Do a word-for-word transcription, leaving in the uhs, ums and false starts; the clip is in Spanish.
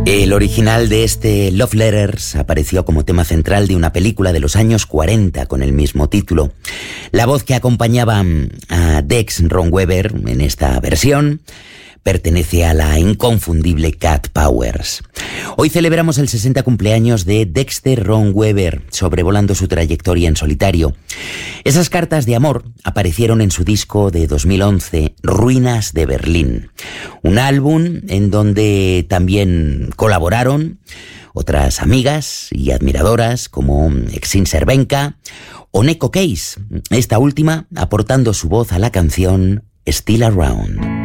El original de este Love Letters apareció como tema central de una película de los años cuarenta con el mismo título. La voz que acompañaba a Dex Ron Weber en esta versión pertenece a la inconfundible Cat Powers. Hoy celebramos el sesenta cumpleaños de Dexter Ron Weber, sobrevolando su trayectoria en solitario. Esas cartas de amor aparecieron en su disco de dos mil once, Ruinas de Berlín, un álbum en donde también colaboraron otras amigas y admiradoras como Exin Cervenka o Neko Case, esta última aportando su voz a la canción Still Around.